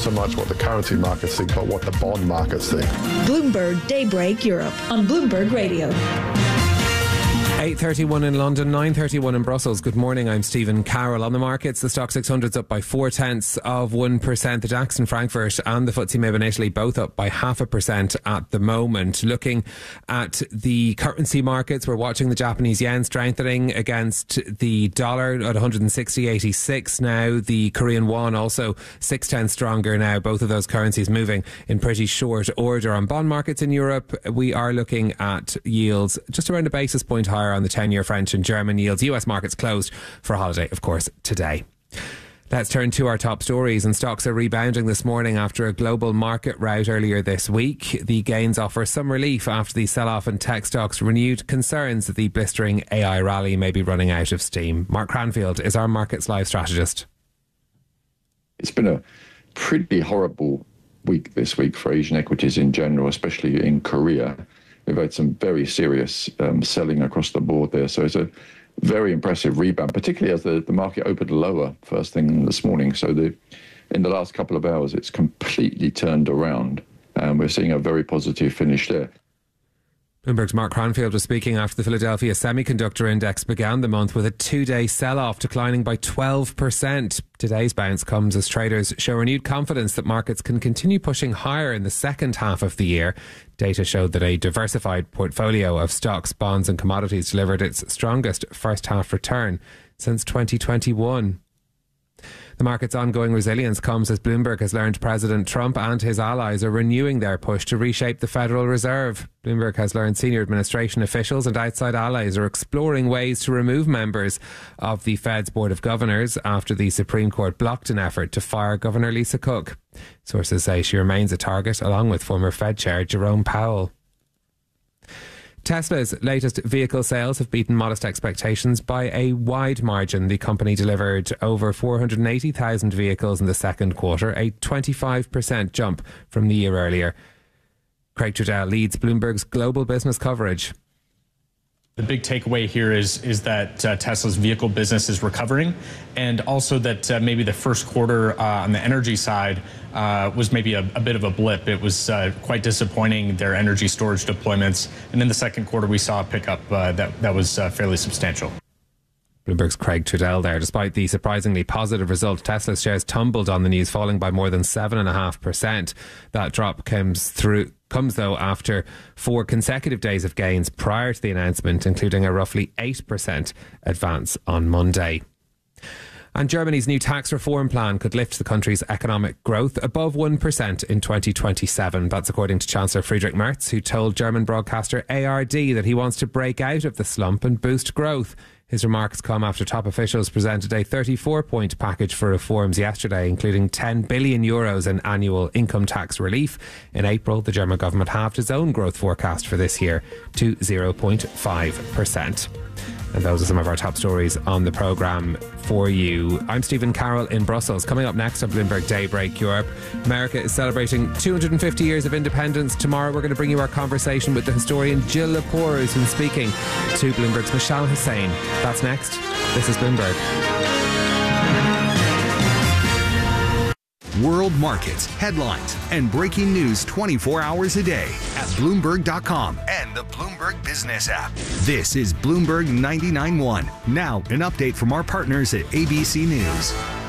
so much what the currency markets think, but what the bond markets think. Bloomberg Daybreak Europe on Bloomberg Radio. 8:31 in London, 9:31 in Brussels. Good morning, I'm Stephen Carroll. On the markets, the Stock 600's up by 0.4%. The DAX in Frankfurt and the FTSE MIB in Italy both up by 0.5% at the moment. Looking at the currency markets, we're watching the Japanese yen strengthening against the dollar at 160.86 now. The Korean won also 6/10 stronger now. Both of those currencies moving in pretty short order. On bond markets in Europe, we are looking at yields just around a basis point higher on the 10-year French and German yields. US markets closed for holiday, of course, today. Let's turn to our top stories, and stocks are rebounding this morning after a global market rout earlier this week. The gains offer some relief after the sell-off in tech stocks renewed concerns that the blistering AI rally may be running out of steam. Mark Cranfield is our Markets Live strategist. It's been a pretty horrible week this week for Asian equities in general, especially in Korea. We've had some very serious selling across the board there. So it's a very impressive rebound, particularly as the market opened lower first thing this morning. So in the last couple of hours, it's completely turned around. And we're seeing a very positive finish there. Bloomberg's Mark Cranfield was speaking after the Philadelphia Semiconductor Index began the month with a two-day sell-off, declining by 12%. Today's bounce comes as traders show renewed confidence that markets can continue pushing higher in the second half of the year. Data showed that a diversified portfolio of stocks, bonds and commodities delivered its strongest first-half return since 2021. The market's ongoing resilience comes as Bloomberg has learned President Trump and his allies are renewing their push to reshape the Federal Reserve. Bloomberg has learned senior administration officials and outside allies are exploring ways to remove members of the Fed's Board of Governors after the Supreme Court blocked an effort to fire Governor Lisa Cook. Sources say she remains a target, along with former Fed Chair Jerome Powell. Tesla's latest vehicle sales have beaten modest expectations by a wide margin. The company delivered over 480,000 vehicles in the second quarter, a 25% jump from the year earlier. Craig Trudell leads Bloomberg's global business coverage. The big takeaway here is that Tesla's vehicle business is recovering, and also that maybe the first quarter on the energy side was maybe a bit of a blip. It was quite disappointing, their energy storage deployments, and in the second quarter we saw a pickup that was fairly substantial. Bloomberg's Craig Trudell there. Despite the surprisingly positive result, Tesla's shares tumbled on the news, falling by more than 7.5%. That drop comes though after 4 consecutive days of gains prior to the announcement, including a roughly 8% advance on Monday. And Germany's new tax reform plan could lift the country's economic growth above 1% in 2027. That's according to Chancellor Friedrich Merz, who told German broadcaster ARD that he wants to break out of the slump and boost growth. His remarks come after top officials presented a 34-point package for reforms yesterday, including €10 billion in annual income tax relief. In April, the German government halved its own growth forecast for this year to 0.5%. And those are some of our top stories on the programme for you. I'm Stephen Carroll in Brussels. Coming up next on Bloomberg Daybreak Europe, America is celebrating 250 years of independence. Tomorrow we're going to bring you our conversation with the historian Jill Lepore, who's been speaking to Bloomberg's Michelle Hussein. That's next. This is Bloomberg. World markets, headlines, and breaking news 24 hours a day at Bloomberg.com and the Bloomberg Business app. This is Bloomberg 99.1. Now, an update from our partners at ABC News.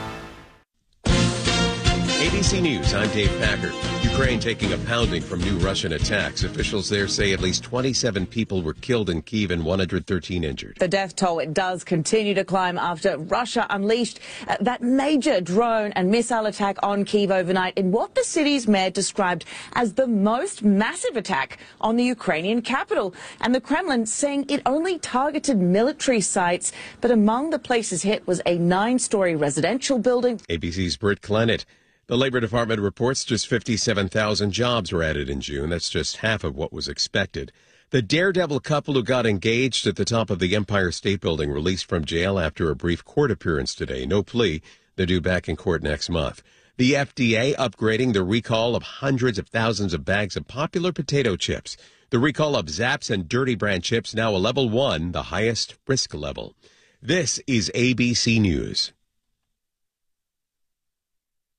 ABC News, I'm Dave Packard. Ukraine taking a pounding from new Russian attacks. Officials there say at least 27 people were killed in Kyiv and 113 injured. The death toll, it does continue to climb after Russia unleashed that major drone and missile attack on Kyiv overnight in what the city's mayor described as the most massive attack on the Ukrainian capital. And the Kremlin saying it only targeted military sites, but among the places hit was a 9-story residential building. ABC's Britt Clennett. The Labor Department reports just 57,000 jobs were added in June. That's just half of what was expected. The daredevil couple who got engaged at the top of the Empire State Building released from jail after a brief court appearance today. No plea. They're due back in court next month. The FDA upgrading the recall of hundreds of thousands of bags of popular potato chips. The recall of Zapp's and Dirty Brand chips now a level 1, the highest risk level. This is ABC News.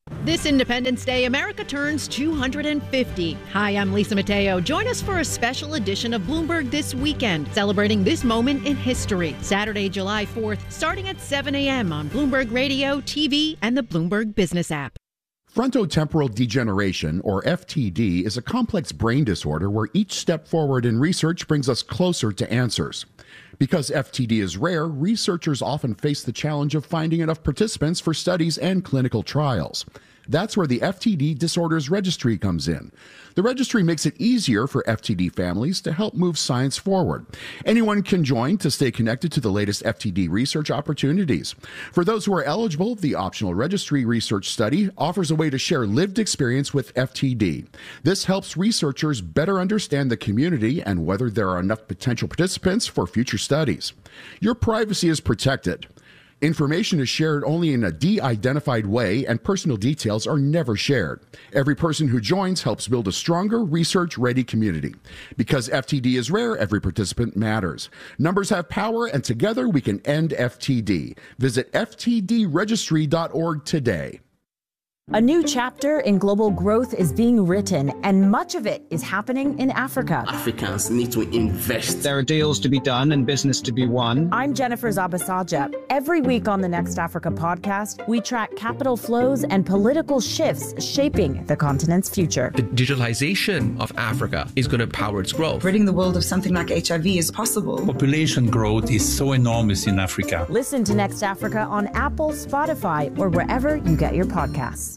This Independence Day, America turns 250. Hi, I'm Lisa Mateo. Join us for a special edition of Bloomberg This Weekend, celebrating this moment in history. Saturday, July 4th, starting at 7 a.m. on Bloomberg Radio, TV, and the Bloomberg Business app. Frontotemporal degeneration, or FTD, is a complex brain disorder where each step forward in research brings us closer to answers. Because FTD is rare, researchers often face the challenge of finding enough participants for studies and clinical trials. That's where the FTD Disorders Registry comes in. The registry makes it easier for FTD families to help move science forward. Anyone can join to stay connected to the latest FTD research opportunities. For those who are eligible, the optional registry research study offers a way to share lived experience with FTD. This helps researchers better understand the community and whether there are enough potential participants for future studies. Your privacy is protected. Information is shared only in a de-identified way, and personal details are never shared. Every person who joins helps build a stronger, research-ready community. Because FTD is rare, every participant matters. Numbers have power, and together we can end FTD. Visit ftdregistry.org today. A new chapter in global growth is being written, and much of it is happening in Africa. Africans need to invest. There are deals to be done and business to be won. I'm Jennifer Zabasaja. Every week on the Next Africa podcast, we track capital flows and political shifts shaping the continent's future. The digitalization of Africa is going to power its growth. Ridding the world of something like HIV is possible. Population growth is so enormous in Africa. Listen to Next Africa on Apple, Spotify, or wherever you get your podcasts.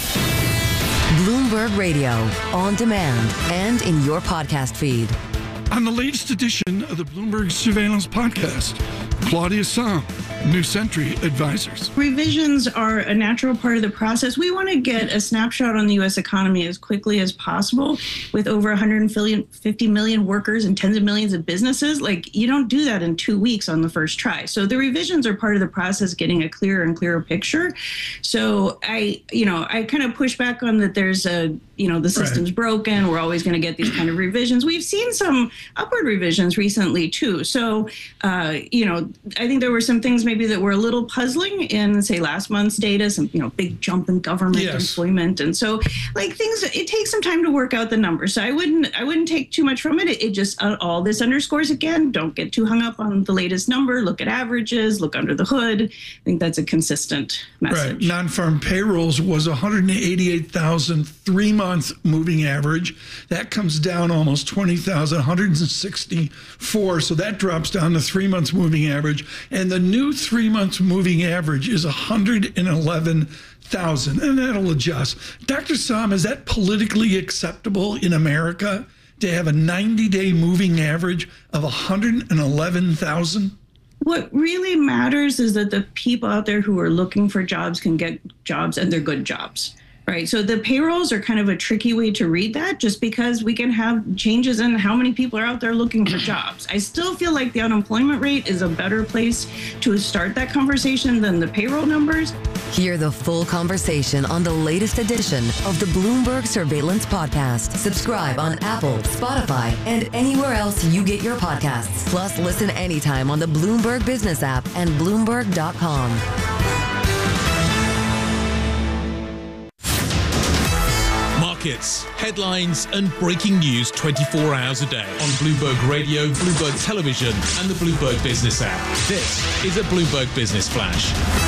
Bloomberg Radio, on demand and in your podcast feed. On the latest edition of the Bloomberg Surveillance Podcast, Claudia Sahm, New Century Advisors. Revisions are a natural part of the process. We want to get a snapshot on the U.S. economy as quickly as possible with over 150 million workers and tens of millions of businesses. Like, you don't do that in 2 weeks on the first try. So the revisions are part of the process, getting a clearer and clearer picture. So I kind of push back on that there's the system's broken. We're always going to get these kind of revisions. We've seen some upward revisions recently, too. So, I think there were some things maybe that were a little puzzling in, say, last month's data, some, big jump in government employment. And so, it takes some time to work out the numbers. So I wouldn't take too much from it. It just, all this underscores, again, don't get too hung up on the latest number. Look at averages, look under the hood. I think that's a consistent message. Right. Non-farm payrolls was 188,000 3-month moving average. That comes down almost 20,000, 164. So that drops down to 3 months moving average. And the new 3 months moving average is 111,000, and that'll adjust. Dr. Sahm, is that politically acceptable in America to have a 90-day moving average of 111,000? What really matters is that the people out there who are looking for jobs can get jobs, and they're good jobs. Right. So the payrolls are kind of a tricky way to read that, just because we can have changes in how many people are out there looking for jobs. I still feel like the unemployment rate is a better place to start that conversation than the payroll numbers. Hear the full conversation on the latest edition of the Bloomberg Surveillance Podcast. Subscribe on Apple, Spotify, and anywhere else you get your podcasts. Plus, listen anytime on the Bloomberg Business app and Bloomberg.com. Markets, headlines, and breaking news 24 hours a day on Bloomberg Radio, Bloomberg Television, and the Bloomberg Business app. This is a Bloomberg Business Flash.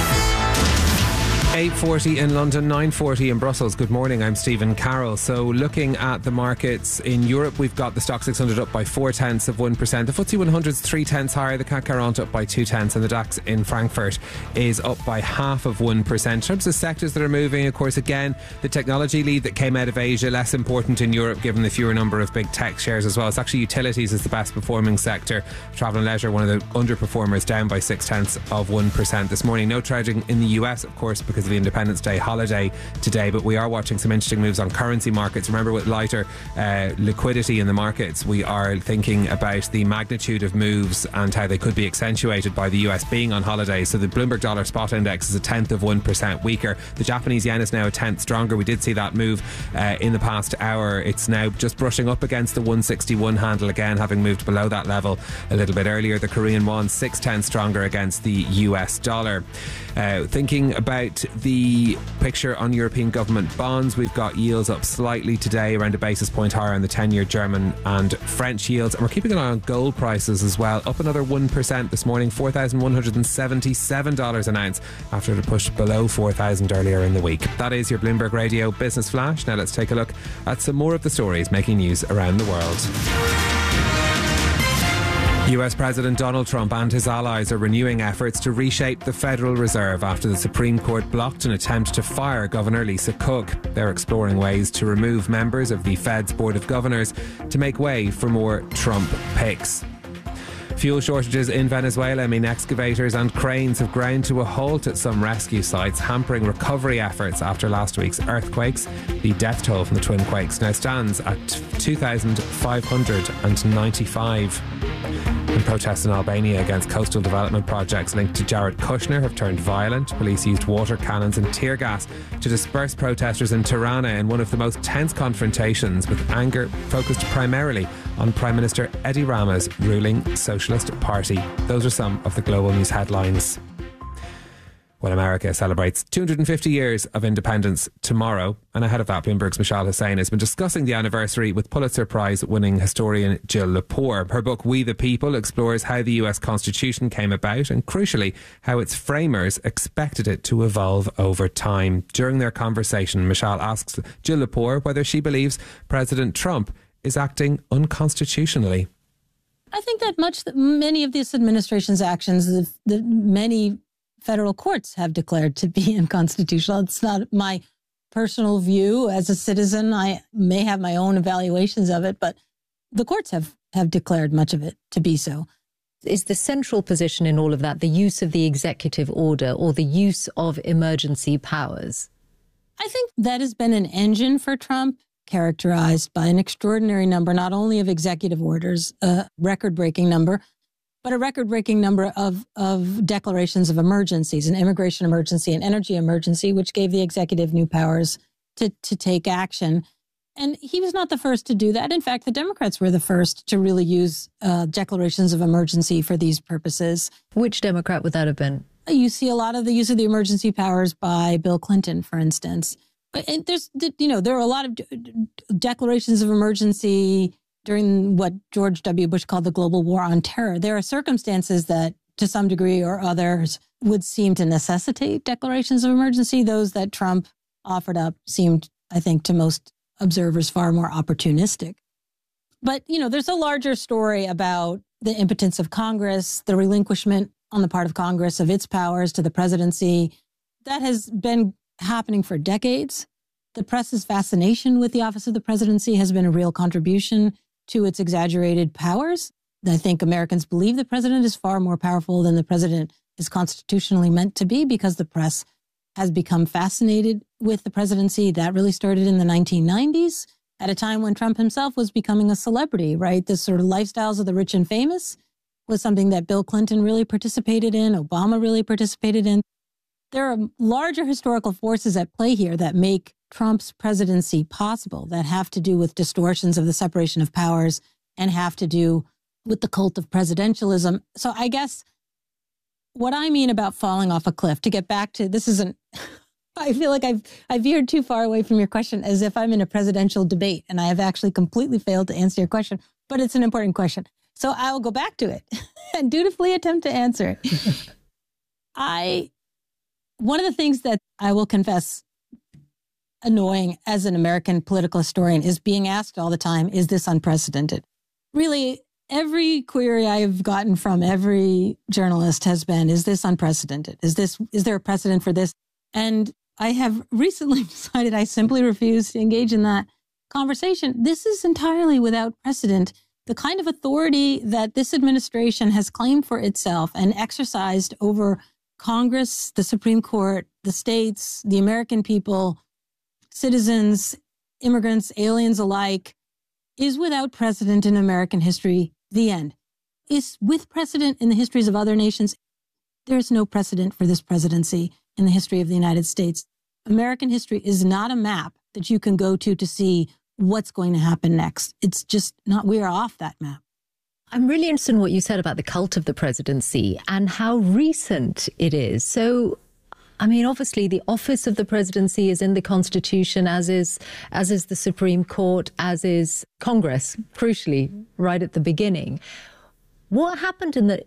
8:40 in London, 9:40 in Brussels. Good morning, I'm Stephen Carroll. So looking at the markets in Europe, we've got the Stock 600 up by 0.4%. The FTSE 100's 0.3 higher, the CAC 40 up by 0.2, and the DAX in Frankfurt is up by 0.5%. In terms of sectors that are moving, of course, again, the technology lead that came out of Asia, less important in Europe given the fewer number of big tech shares as well. It's actually utilities is the best performing sector. Travel and leisure, one of the underperformers, down by 0.6% this morning. No trading in the US, of course, because of the Independence Day holiday today, but we are watching some interesting moves on currency markets. Remember, with lighter liquidity in the markets, we are thinking about the magnitude of moves and how they could be accentuated by the US being on holiday. So the Bloomberg Dollar Spot Index is 0.1% weaker. The Japanese yen is now 1/10 stronger. We did see that move in the past hour. It's now just brushing up against the 161 handle again, having moved below that level a little bit earlier. The Korean won 0.6 stronger against the US dollar. Thinking about the picture on European government bonds. We've got yields up slightly today, around a basis point higher on the 10-year German and French yields. And we're keeping an eye on gold prices as well, up another 1% this morning, $4,177 an ounce after it pushed below 4,000 earlier in the week. That is your Bloomberg Radio Business Flash. Now let's take a look at some more of the stories making news around the world. US President Donald Trump and his allies are renewing efforts to reshape the Federal Reserve after the Supreme Court blocked an attempt to fire Governor Lisa Cook. They're exploring ways to remove members of the Fed's Board of Governors to make way for more Trump picks. Fuel shortages in Venezuela mean excavators and cranes have ground to a halt at some rescue sites, hampering recovery efforts after last week's earthquakes. The death toll from the twin quakes now stands at 2,595. And protests in Albania against coastal development projects linked to Jared Kushner have turned violent. Police used water cannons and tear gas to disperse protesters in Tirana in one of the most tense confrontations, with anger focused primarily on Prime Minister Edi Rama's ruling Socialist Party. Those are some of the global news headlines. Well, America celebrates 250 years of independence tomorrow, and ahead of that, Bloomberg's Michelle Hussein has been discussing the anniversary with Pulitzer Prize-winning historian Jill Lepore. Her book, We the People, explores how the US Constitution came about and, crucially, how its framers expected it to evolve over time. During their conversation, Michelle asks Jill Lepore whether she believes President Trump is acting unconstitutionally. I think that many of this administration's actions, the many federal courts have declared to be unconstitutional. It's not my personal view as a citizen. I may have my own evaluations of it, but the courts have declared much of it to be so. Is the central position in all of that the use of the executive order or the use of emergency powers? I think that has been an engine for Trump, characterized by an extraordinary number, not only of executive orders, a record-breaking number, but a record-breaking number of declarations of emergencies, an immigration emergency, an energy emergency, which gave the executive new powers to take action. And he was not the first to do that. In fact, the Democrats were the first to really use declarations of emergency for these purposes. Which Democrat would that have been? You see a lot of the use of the emergency powers by Bill Clinton, for instance. And there are a lot of declarations of emergency during what George W. Bush called the global war on terror. There are circumstances that, to some degree or others, would seem to necessitate declarations of emergency. Those that Trump offered up seemed, I think, to most observers far more opportunistic. But, there's a larger story about the impotence of Congress, the relinquishment on the part of Congress of its powers to the presidency. That has been happening for decades. The press's fascination with the office of the presidency has been a real contribution to its exaggerated powers. I think Americans believe the president is far more powerful than the president is constitutionally meant to be, because the press has become fascinated with the presidency. That really started in the 1990s, at a time when Trump himself was becoming a celebrity, right? The sort of lifestyles of the rich and famous was something that Bill Clinton really participated in, Obama really participated in. There are larger historical forces at play here that make Trump's presidency possible, that have to do with distortions of the separation of powers and have to do with the cult of presidentialism. So I guess what I mean about falling off a cliff, to get back to, this isn't, I feel like I've veered too far away from your question, as if I'm in a presidential debate, and I have actually completely failed to answer your question, but it's an important question. So I will go back to it and dutifully attempt to answer it. One of the things that I will confess annoying as an American political historian is being asked all the time, is this unprecedented? Really, every query I've gotten from every journalist has been, is this unprecedented? Is there a precedent for this? And I have recently decided I simply refuse to engage in that conversation. This is entirely without precedent. The kind of authority that this administration has claimed for itself and exercised over Congress, the Supreme Court, the states, the American people, citizens, immigrants, aliens alike, is without precedent in American history. The end. Is with precedent in the histories of other nations. There is no precedent for this presidency in the history of the United States. American history is not a map that you can go to see what's going to happen next. It's just not, we are off that map. I'm really interested in what you said about the cult of the presidency and how recent it is. So I mean, obviously, the office of the presidency is in the Constitution, as is the Supreme Court, as is Congress, crucially, right at the beginning. What happened in the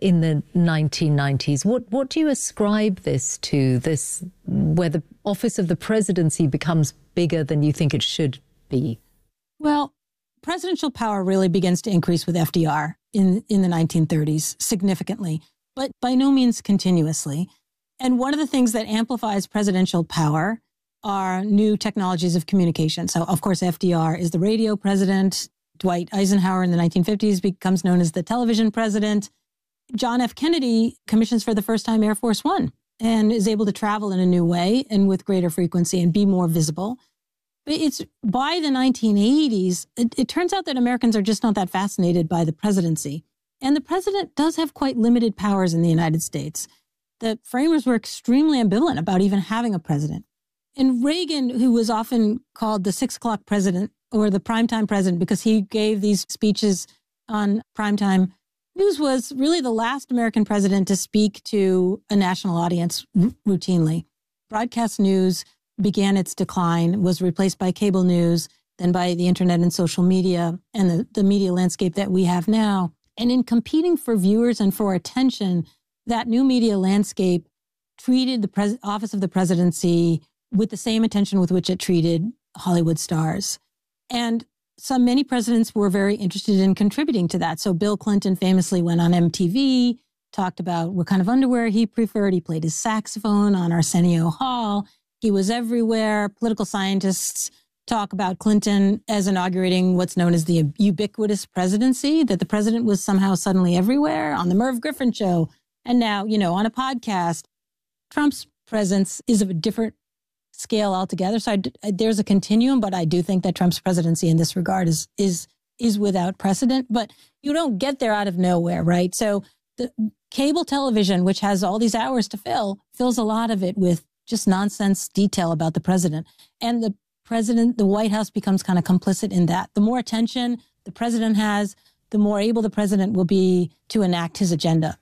1990s? What do you ascribe this to? This, where the office of the presidency becomes bigger than you think it should be? Well, presidential power really begins to increase with FDR in the 1930s significantly, but by no means continuously. And one of the things that amplifies presidential power are new technologies of communication. So, of course, FDR is the radio president. Dwight Eisenhower in the 1950s becomes known as the television president. John F. Kennedy commissions for the first time Air Force One and is able to travel in a new way and with greater frequency and be more visible. But it's by the 1980s, it turns out that Americans are just not that fascinated by the presidency. And the president does have quite limited powers in the United States. The framers were extremely ambivalent about even having a president. And Reagan, who was often called the 6 o'clock president or the primetime president because he gave these speeches on primetime news, was really the last American president to speak to a national audience routinely. Broadcast news began its decline, was replaced by cable news, then by the internet and social media and the media landscape that we have now. And in competing for viewers and for attention, that new media landscape treated the office of the presidency with the same attention with which it treated Hollywood stars. And many presidents were very interested in contributing to that. So Bill Clinton famously went on MTV, talked about what kind of underwear he preferred. He played his saxophone on Arsenio Hall. He was everywhere. Political scientists talk about Clinton as inaugurating what's known as the ubiquitous presidency, that the president was somehow suddenly everywhere on the Merv Griffin show. And now, on a podcast. Trump's presence is of a different scale altogether. So there's a continuum, but I do think that Trump's presidency in this regard is without precedent. But you don't get there out of nowhere, right? So the cable television, which has all these hours to fill, fills a lot of it with just nonsense detail about the president. And the White House becomes kind of complicit in that. The more attention the president has, the more able the president will be to enact his agenda.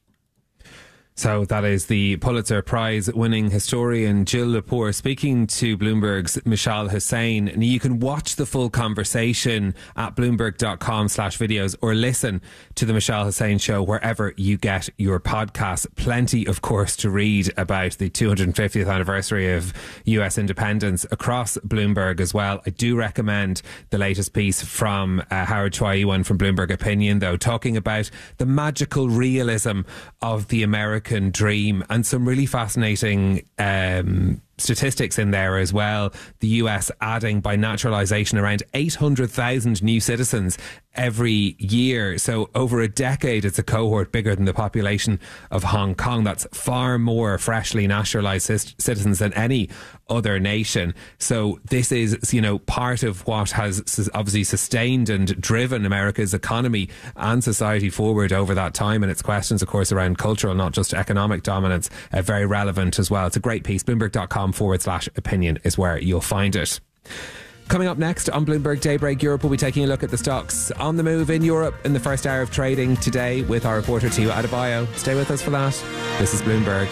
So that is the Pulitzer Prize winning historian Jill Lepore speaking to Bloomberg's Mishal Hussain. And you can watch the full conversation at bloomberg.com/videos or listen to the Mishal Hussain show wherever you get your podcasts. Plenty, of course, to read about the 250th anniversary of US independence across Bloomberg as well. I do recommend the latest piece from Howard Choi-Ewan from Bloomberg Opinion, though, talking about the magical realism of the American dream and some really fascinating statistics in there as well. The US adding by naturalization around 800,000 new citizens every year. So over a decade, it's a cohort bigger than the population of Hong Kong. That's far more freshly naturalized citizens than any other nation. So this is, part of what has obviously sustained and driven America's economy and society forward over that time. And its questions, of course, around cultural, not just economic dominance, very relevant as well. It's a great piece. Bloomberg.com/opinion is where you'll find it. Coming up next on Bloomberg Daybreak Europe, we'll be taking a look at the stocks on the move in Europe in the first hour of trading today with our reporter Tio Adebayo. Stay with us for that. This is Bloomberg.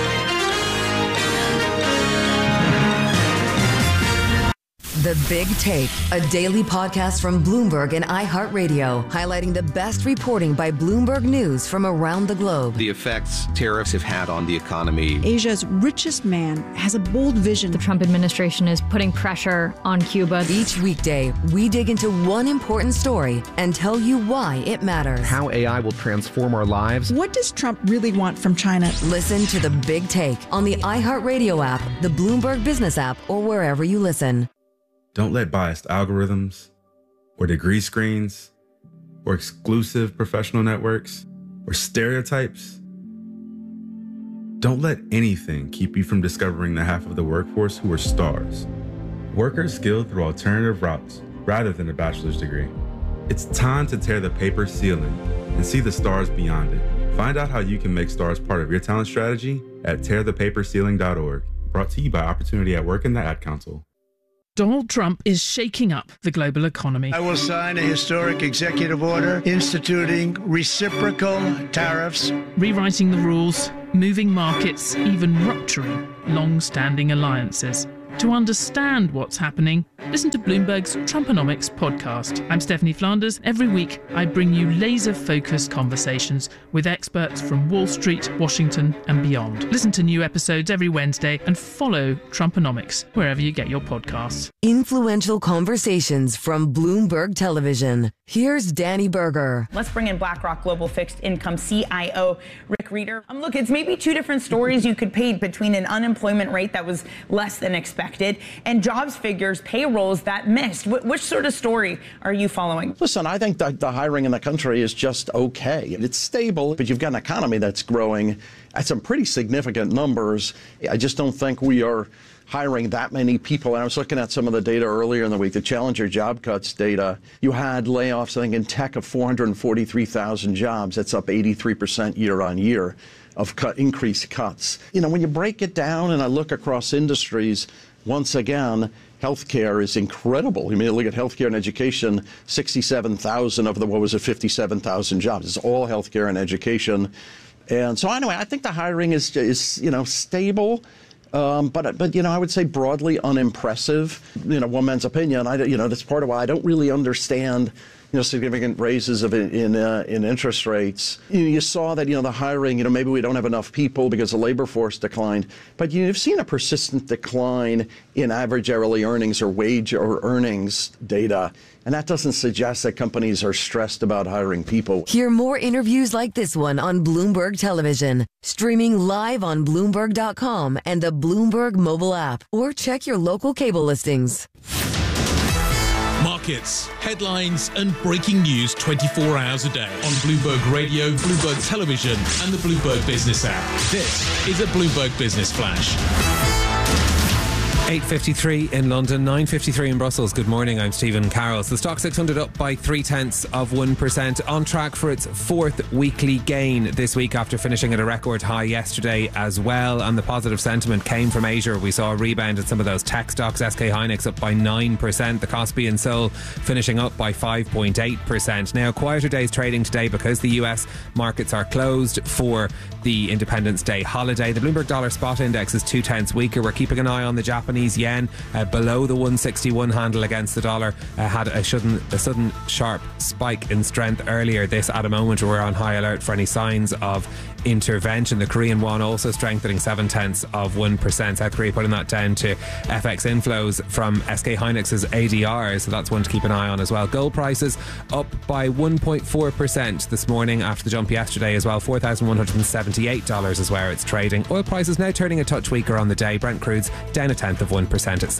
The Big Take, a daily podcast from Bloomberg and iHeartRadio, highlighting the best reporting by Bloomberg News from around the globe. The effects tariffs have had on the economy. Asia's richest man has a bold vision. The Trump administration is putting pressure on Cuba. Each weekday, we dig into one important story and tell you why it matters. How AI will transform our lives. What does Trump really want from China? Listen to The Big Take on the iHeartRadio app, the Bloomberg Business app, or wherever you listen. Don't let biased algorithms or degree screens or exclusive professional networks or stereotypes. Don't let anything keep you from discovering the half of the workforce who are stars. Workers skilled through alternative routes rather than a bachelor's degree. It's time to tear the paper ceiling and see the stars beyond it. Find out how you can make stars part of your talent strategy at tearthepaperceiling.org. Brought to you by Opportunity at Work and the Ad Council. Donald Trump is shaking up the global economy. I will sign a historic executive order instituting reciprocal tariffs, rewriting the rules, moving markets, even rupturing long-standing alliances. To understand what's happening, listen to Bloomberg's Trumponomics podcast. I'm Stephanie Flanders. Every week, I bring you laser-focused conversations with experts from Wall Street, Washington, and beyond. Listen to new episodes every Wednesday and follow Trumponomics wherever you get your podcasts. Influential conversations from Bloomberg Television. Here's Danny Berger. Let's bring in BlackRock Global Fixed Income CIO Rick Reeder. Look, it's maybe two different stories you could paint between an unemployment rate that was less than expected and jobs figures, payrolls that missed. Which sort of story are you following? Listen, I think the hiring in the country is just okay. It's stable, but you've got an economy that's growing at some pretty significant numbers. I just don't think we are hiring that many people. And I was looking at some of the data earlier in the week, the Challenger job cuts data. You had layoffs, I think, in tech of 443,000 jobs. That's up 83% year on year of increased cuts. You know, when you break it down and I look across industries, once again, healthcare is incredible. I mean, look at healthcare and education, 67,000 of the, 57,000 jobs. It's all healthcare and education. And so anyway, I think the hiring is stable. But I would say broadly unimpressive. One man's opinion. That's part of why I don't really understand significant raises in interest rates. You saw that the hiring. Maybe we don't have enough people because the labor force declined. But you've seen a persistent decline in average hourly earnings or wage or earnings data. And that doesn't suggest that companies are stressed about hiring people. Hear more interviews like this one on Bloomberg Television, streaming live on Bloomberg.com and the Bloomberg mobile app, or check your local cable listings. Markets, headlines, and breaking news 24 hours a day on Bloomberg Radio, Bloomberg Television, and the Bloomberg Business app. This is a Bloomberg Business Flash. 8.53 in London, 9.53 in Brussels. Good morning, I'm Stephen Carrolls. The Stock 600 up by 0.3%, on track for its fourth weekly gain this week after finishing at a record high yesterday as well. And the positive sentiment came from Asia. We saw a rebound in some of those tech stocks. SK Hynix up by 9%, the Kospi and Seoul finishing up by 5.8%. Now, quieter days trading today because the US markets are closed for the Independence Day holiday. The Bloomberg Dollar Spot Index is 0.2 weaker. We're keeping an eye on the Japanese yen below the 161 handle against the dollar. Had a sudden sharp spike in strength earlier. This at a moment we're on high alert for any signs of intervention. The Korean won also strengthening 0.7%. South Korea putting that down to FX inflows from SK Hynix's ADR, so that's one to keep an eye on as well. Gold prices up by 1.4% this morning after the jump yesterday as well. $4,178 is where it's trading. Oil prices now turning a touch weaker on the day. Brent crude's down 0.1% at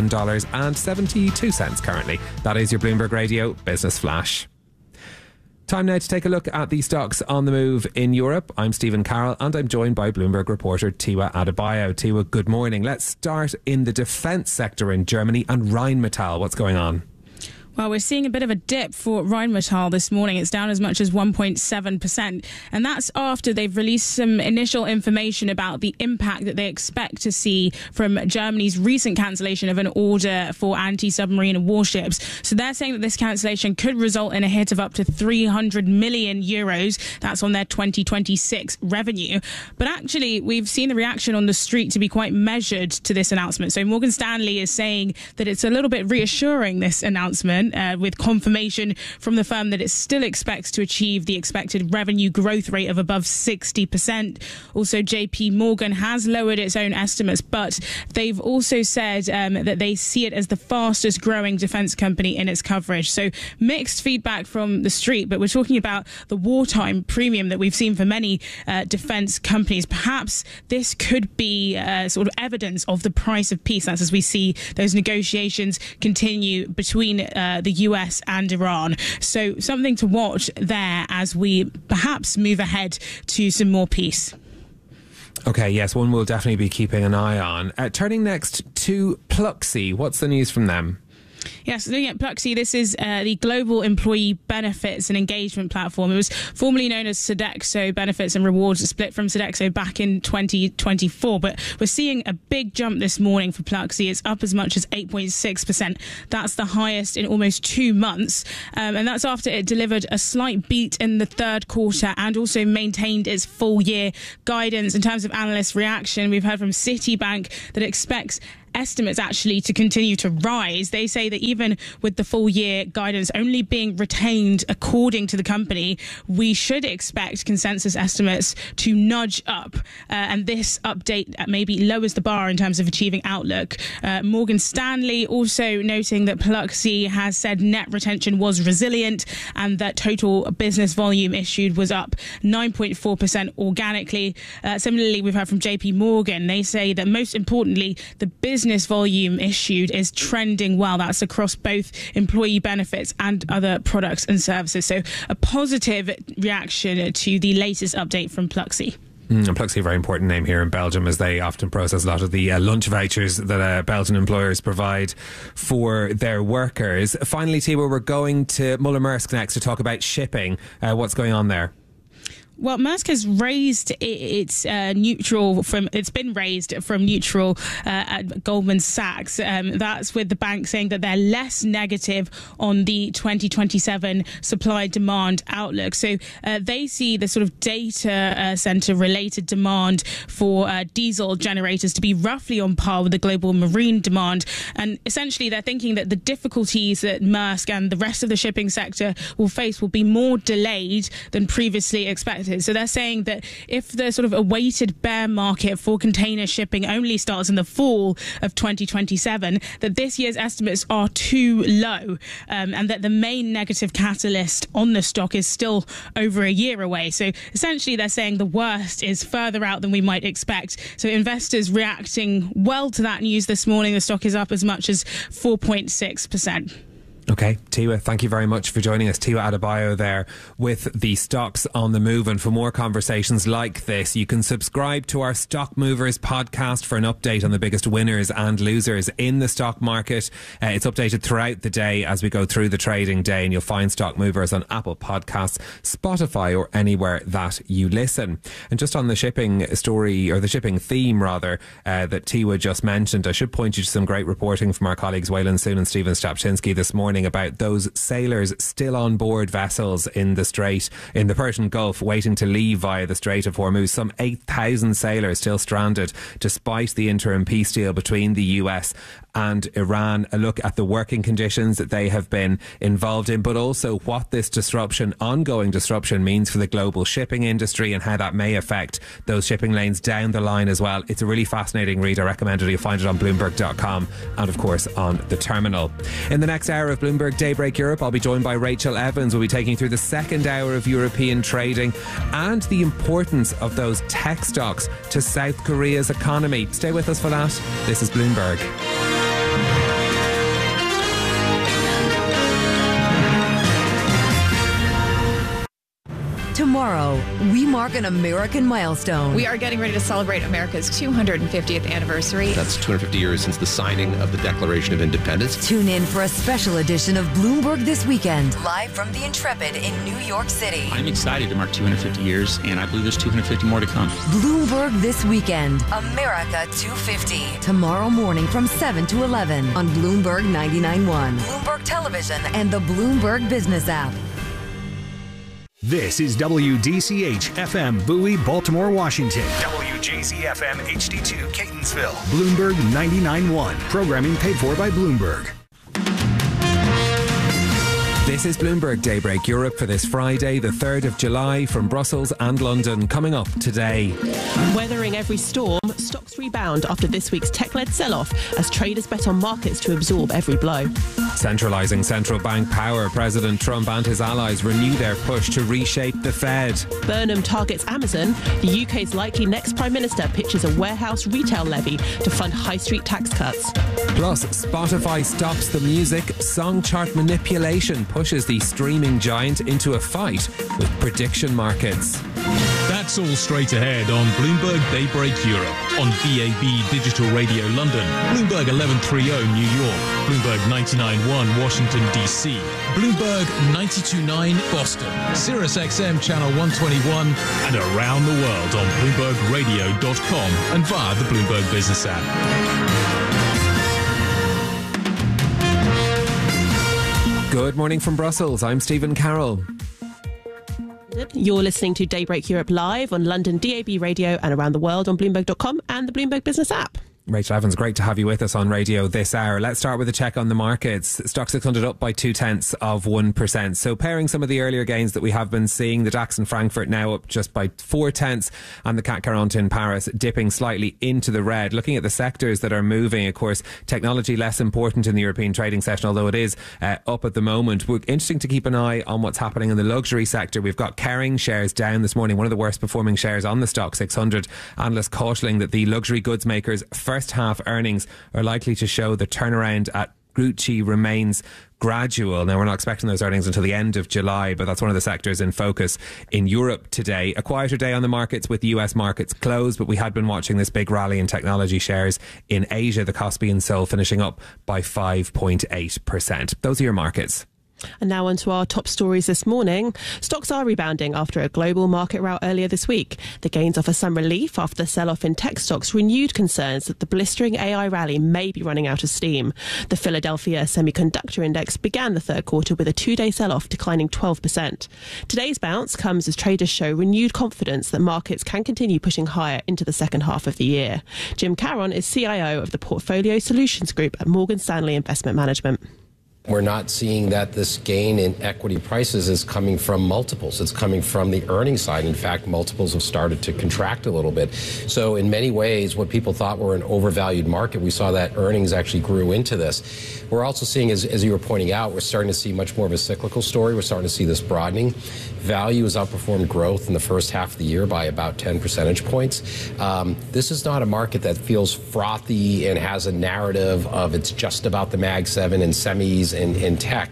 $71.72 currently. That is your Bloomberg Radio Business Flash. Time now to take a look at the stocks on the move in Europe. I'm Stephen Carroll and I'm joined by Bloomberg reporter Tiwa Adebayo. Tiwa, good morning. Let's start in the defence sector in Germany and Rheinmetall. What's going on? Well, we're seeing a bit of a dip for Rheinmetall this morning. It's down as much as 1.7%. And that's after they've released some initial information about the impact that they expect to see from Germany's recent cancellation of an order for anti-submarine warships. So they're saying that this cancellation could result in a hit of up to 300 million euros. That's on their 2026 revenue. But actually, we've seen the reaction on the street to be quite measured to this announcement. So Morgan Stanley is saying that it's a little bit reassuring, this announcement, with confirmation from the firm that it still expects to achieve the expected revenue growth rate of above 60%. Also, JP Morgan has lowered its own estimates, but they've also said that they see it as the fastest growing defense company in its coverage. So mixed feedback from the street, but we're talking about the wartime premium that we've seen for many defense companies. Perhaps this could be sort of evidence of the price of peace. That's as we see those negotiations continue between the US and Iran. So something to watch there as we perhaps move ahead to some more peace. Okay, yes, one we'll definitely be keeping an eye on. Turning next to Pluxee, what's the news from them? Yes, looking at Pluxee, this is the global employee benefits and engagement platform. It was formerly known as Sodexo Benefits and Rewards, split from Sodexo back in 2024. But we're seeing a big jump this morning for Pluxee. It's up as much as 8.6%. That's the highest in almost 2 months. And that's after it delivered a slight beat in the third quarter and also maintained its full year guidance. In terms of analyst reaction, we've heard from Citibank that expects estimates actually to continue to rise. They say that even with the full year guidance only being retained according to the company, we should expect consensus estimates to nudge up. And this update maybe lowers the bar in terms of achieving outlook. Morgan Stanley also noting that Pluxee has said net retention was resilient and that total business volume issued was up 9.4% organically. Similarly, we've heard from JP Morgan. They say that most importantly, the business volume issued is trending well. That's across both employee benefits and other products and services. So a positive reaction to the latest update from Pluxee. And Pluxee, a very important name here in Belgium, as they often process a lot of the lunch vouchers that Belgian employers provide for their workers. Finally, Tiwa, we're going to Muller-Maersk next to talk about shipping. What's going on there? Well, Maersk has raised its neutral from. It's been raised from neutral at Goldman Sachs. That's with the bank saying that they're less negative on the 2027 supply-demand outlook. So they see the sort of data center related demand for diesel generators to be roughly on par with the global marine demand. And essentially, they're thinking that the difficulties that Maersk and the rest of the shipping sector will face will be more delayed than previously expected. So they're saying that if the sort of awaited bear market for container shipping only starts in the fall of 2027, that this year's estimates are too low, and that the main negative catalyst on the stock is still over a year away. So essentially they're saying the worst is further out than we might expect. So investors reacting well to that news this morning. The stock is up as much as 4.6%. Okay, Tiwa, thank you very much for joining us. Tiwa Adebayo there with the Stocks on the Move. And for more conversations like this, you can subscribe to our Stock Movers podcast for an update on the biggest winners and losers in the stock market. It's updated throughout the day as we go through the trading day, and you'll find Stock Movers on Apple Podcasts, Spotify, or anywhere that you listen. And just on the shipping story, or the shipping theme rather, that Tiwa just mentioned, I should point you to some great reporting from our colleagues Waylon Soon and Stephen Stapczynski this morning about those sailors still on board vessels in the Strait, in the Persian Gulf, waiting to leave via the Strait of Hormuz. Some 8,000 sailors still stranded despite the interim peace deal between the US and Iran. A look at the working conditions that they have been involved in, but also what this disruption, ongoing disruption, means for the global shipping industry and how that may affect those shipping lanes down the line as well. It's a really fascinating read. I recommend it. You'll find it on Bloomberg.com and of course on the terminal. In the next hour of Bloomberg Daybreak Europe, I'll be joined by Rachel Evans. We'll be taking you through the second hour of European trading and the importance of those tech stocks to South Korea's economy. Stay with us for that. This is Bloomberg. Tomorrow, we mark an American milestone. We are getting ready to celebrate America's 250th anniversary. That's 250 years since the signing of the Declaration of Independence. Tune in for a special edition of Bloomberg This Weekend, live from the Intrepid in New York City. I'm excited to mark 250 years, and I believe there's 250 more to come. Bloomberg This Weekend, America 250. Tomorrow morning from 7 to 11 on Bloomberg 99.1, Bloomberg Television, and the Bloomberg Business app. This is WDCH FM Bowie, Baltimore, Washington. WJZ FM HD2 Catonsville. Bloomberg 99.1. Programming paid for by Bloomberg. This is Bloomberg Daybreak Europe for this Friday, the 3rd of July, from Brussels and London. Coming up today. Weathering every storm, stocks rebound after this week's tech-led sell-off as traders bet on markets to absorb every blow. Centralising central bank power, President Trump and his allies renew their push to reshape the Fed. Burnham targets Amazon. The UK's likely next Prime Minister pitches a warehouse retail levy to fund high street tax cuts. Plus, Spotify stops the music. Song chart manipulation pushes the streaming giant into a fight with prediction markets. That That's all straight ahead on Bloomberg Daybreak Europe, on DAB Digital Radio London, Bloomberg 1130 New York, Bloomberg 99.1 Washington DC, Bloomberg 92.9 Boston, Sirius XM Channel 121, and around the world on BloombergRadio.com and via the Bloomberg Business app. Good morning from Brussels. I'm Stephen Carroll. You're listening to Daybreak Europe live on London DAB Radio and around the world on Bloomberg.com and the Bloomberg Business app. Rachel Evans, great to have you with us on radio this hour. Let's start with a check on the markets. Stock 600 up by 0.2%. So pairing some of the earlier gains that we have been seeing, the DAX in Frankfurt now up just by 0.4, and the CAC 40 in Paris dipping slightly into the red. Looking at the sectors that are moving, of course, technology less important in the European trading session, although it is up at the moment. We're interesting to keep an eye on what's happening in the luxury sector. We've got Kering shares down this morning, one of the worst performing shares on the stock 600. Analysts cautioning that the luxury goods makers' first half earnings are likely to show the turnaround at Gucci remains gradual. Now, we're not expecting those earnings until the end of July, but that's one of the sectors in focus in Europe today. A quieter day on the markets with the US markets closed, but we had been watching this big rally in technology shares in Asia, the Kospi and Seoul finishing up by 5.8%. Those are your markets. And now on to our top stories this morning. Stocks are rebounding after a global market rout earlier this week. The gains offer some relief after the sell-off in tech stocks renewed concerns that the blistering AI rally may be running out of steam. The Philadelphia Semiconductor Index began the third quarter with a two-day sell-off, declining 12%. Today's bounce comes as traders show renewed confidence that markets can continue pushing higher into the second half of the year. Jim Caron is CIO of the Portfolio Solutions Group at Morgan Stanley Investment Management. We're not seeing that this gain in equity prices is coming from multiples. It's coming from the earnings side. In fact, multiples have started to contract a little bit. So in many ways, what people thought were an overvalued market, we saw that earnings actually grew into this. We're also seeing, as you were pointing out, we're starting to see much more of a cyclical story. We're starting to see this broadening. Value has outperformed growth in the first half of the year by about 10 percentage points. This is not a market that feels frothy and has a narrative of it's just about the Mag 7 and semis and tech.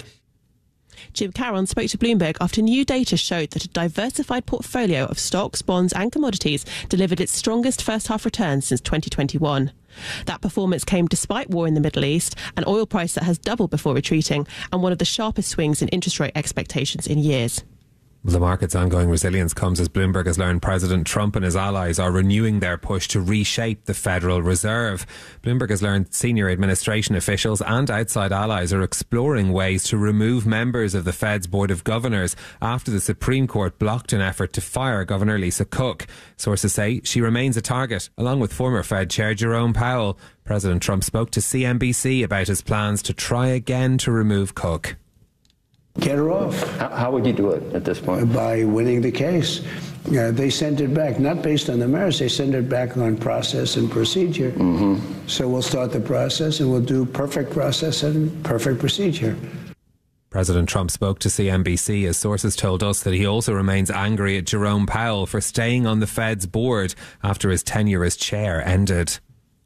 Jim Caron spoke to Bloomberg after new data showed that a diversified portfolio of stocks, bonds and commodities delivered its strongest first half return since 2021. That performance came despite war in the Middle East, an oil price that has doubled before retreating, and one of the sharpest swings in interest rate expectations in years. The market's ongoing resilience comes as Bloomberg has learned President Trump and his allies are renewing their push to reshape the Federal Reserve. Bloomberg has learned senior administration officials and outside allies are exploring ways to remove members of the Fed's Board of Governors after the Supreme Court blocked an effort to fire Governor Lisa Cook. Sources say she remains a target, along with former Fed Chair Jerome Powell. President Trump spoke to CNBC about his plans to try again to remove Cook. Get her off. How would you do it at this point? By winning the case. They sent it back, not based on the merits, they sent it back on process and procedure. Mm-hmm. So we'll start the process and we'll do perfect process and perfect procedure. President Trump spoke to CNBC as sources told us that he also remains angry at Jerome Powell for staying on the Fed's board after his tenure as chair ended.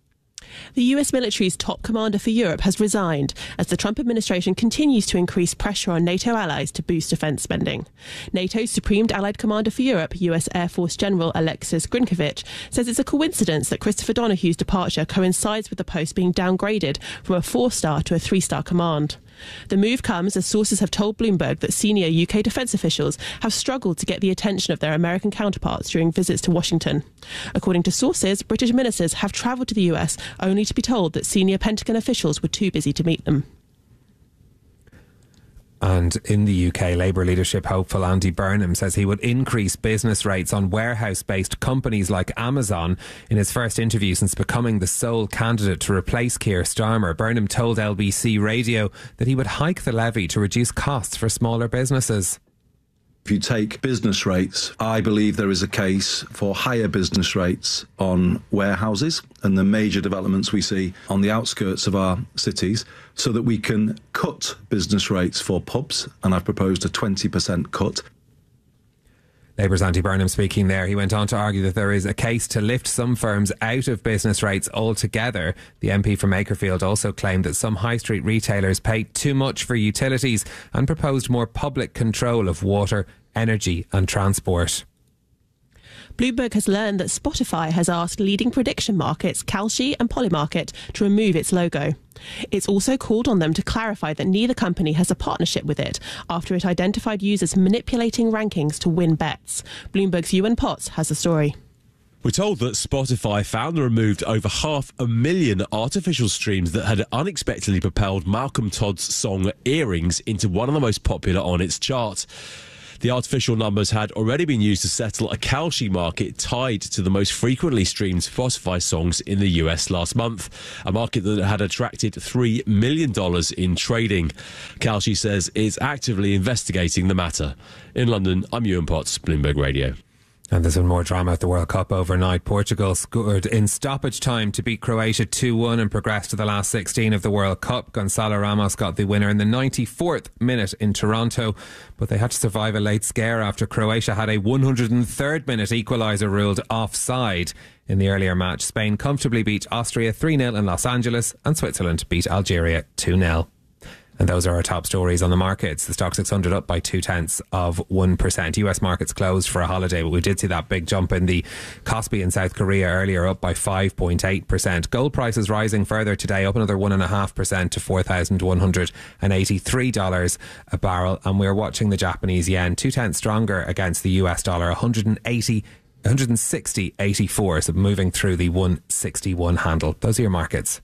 The US military's top commander for Europe has resigned as the Trump administration continues to increase pressure on NATO allies to boost defence spending. NATO's Supreme Allied Commander for Europe, US Air Force General Alexis Grinkovich, says it's a coincidence that Christopher Donohue's departure coincides with the post being downgraded from a 4-star to a 3-star command. The move comes as sources have told Bloomberg that senior UK defence officials have struggled to get the attention of their American counterparts during visits to Washington. According to sources, British ministers have travelled to the US only to be told that senior Pentagon officials were too busy to meet them. And in the UK, Labour leadership hopeful Andy Burnham says he would increase business rates on warehouse-based companies like Amazon. In his first interview since becoming the sole candidate to replace Keir Starmer, Burnham told LBC Radio that he would hike the levy to reduce costs for smaller businesses. If you take business rates, I believe there is a case for higher business rates on warehouses and the major developments we see on the outskirts of our cities, so that we can cut business rates for pubs, and I've proposed a 20% cut. Labour's Andy Burnham speaking there. He went on to argue that there is a case to lift some firms out of business rates altogether. The MP from Makerfield also claimed that some high street retailers pay too much for utilities and proposed more public control of water, energy and transport. Bloomberg has learned that Spotify has asked leading prediction markets Kalshi and Polymarket to remove its logo. It's also called on them to clarify that neither company has a partnership with it after it identified users manipulating rankings to win bets. Bloomberg's Ewan Potts has the story. We're told that Spotify found and removed over 500,000 artificial streams that had unexpectedly propelled Malcolm Todd's song Earrings into one of the most popular on its chart. The artificial numbers had already been used to settle a Kalshi market tied to the most frequently streamed Spotify songs in the US last month, a market that had attracted $3 million in trading. Kalshi says it's actively investigating the matter. In London, I'm Ewan Potts, Bloomberg Radio. And there's been more drama at the World Cup overnight. Portugal scored in stoppage time to beat Croatia 2-1 and progress to the last 16 of the World Cup. Gonçalo Ramos got the winner in the 94th minute in Toronto, but they had to survive a late scare after Croatia had a 103rd minute equaliser ruled offside. In the earlier match, Spain comfortably beat Austria 3-0 in Los Angeles, and Switzerland beat Algeria 2-0. And those are our top stories on the markets. The Stock 600 up by 0.2%. US markets closed for a holiday, but we did see that big jump in the Kospi in South Korea earlier, up by 5.8%. Gold prices rising further today, up another 1.5% to $4,183 a barrel. And we're watching the Japanese yen 2/10 stronger against the US dollar, 160.84, so moving through the 161 handle. Those are your markets.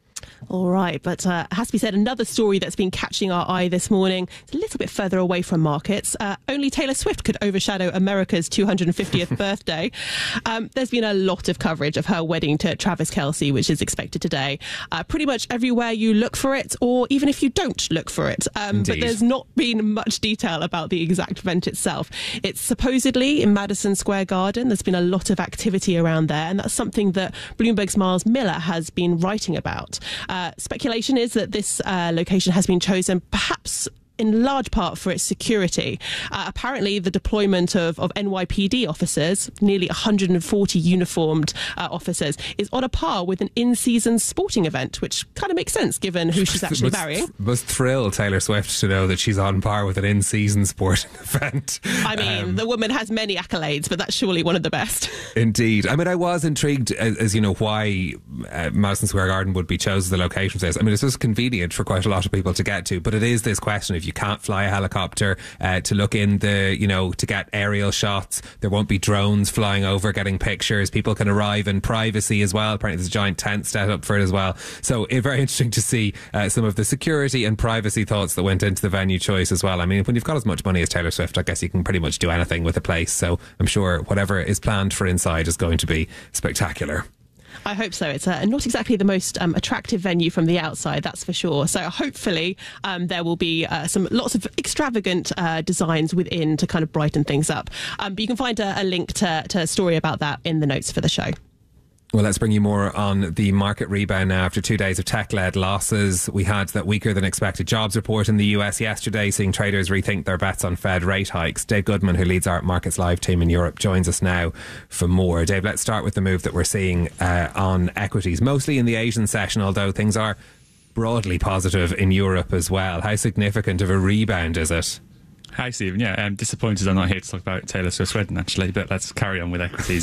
All right, but it has to be said, another story that's been catching our eye this morning, it's a little bit further away from markets. Only Taylor Swift could overshadow America's 250th birthday. There's been a lot of coverage of her wedding to Travis Kelce, which is expected today. Pretty much everywhere you look for it, or even if you don't look for it. But there's not been much detail about the exact event itself. It's supposedly in Madison Square Garden. There's been a lot of activity around there, and that's something that Bloomberg's Miles Miller has been writing about. Speculation is that this location has been chosen perhaps in large part for its security. Apparently, the deployment of NYPD officers, nearly 140 uniformed officers, is on a par with an in-season sporting event, which kind of makes sense given who she's actually marrying. Must thrill Taylor Swift to know that she's on par with an in-season sporting event. I mean, the woman has many accolades, but that's surely one of the best. Indeed. I mean, I was intrigued, as you know, why Madison Square Garden would be chosen the location for this. I mean, it's just convenient for quite a lot of people to get to, but it is this question if you can't fly a helicopter to look in the, to get aerial shots. There won't be drones flying over getting pictures. People can arrive in privacy as well. Apparently there's a giant tent set up for it as well. So it's very interesting to see some of the security and privacy thoughts that went into the venue choice as well. I mean, when you've got as much money as Taylor Swift, I guess you can pretty much do anything with a place. So I'm sure whatever is planned for inside is going to be spectacular. I hope so. It's not exactly the most attractive venue from the outside, that's for sure. So hopefully there will be lots of extravagant designs within to kind of brighten things up. But you can find a link to a story about that in the notes for the show. Well, let's bring you more on the market rebound now. After 2 days of tech-led losses, we had that weaker than expected jobs report in the US yesterday, seeing traders rethink their bets on Fed rate hikes. Dave Goodman, who leads our Markets Live team in Europe, joins us now for more. Dave, let's start with the move that we're seeing on equities, mostly in the Asian session, although things are broadly positive in Europe as well. How significant of a rebound is it? Hi, Stephen. Yeah, I'm disappointed I'm not here to talk about Taylor Swift's wedding, actually, but let's carry on with equities.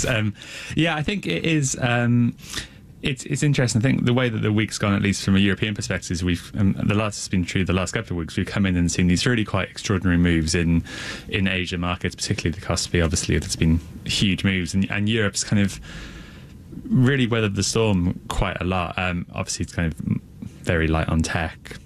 I think it is... It's interesting. I think the way that the week's gone, at least from a European perspective, is has been true the last couple of weeks. We've come in and seen these really quite extraordinary moves in Asia markets, particularly the Kospi. Obviously, there's been huge moves, and Europe's kind of really weathered the storm quite a lot. Obviously, it's kind of very light on tech.